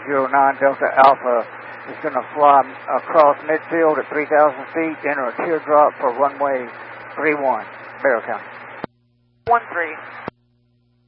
309 Delta Alpha is going to fly across midfield at 3,000 feet, enter a teardrop for runway 31, Barrow County. 13.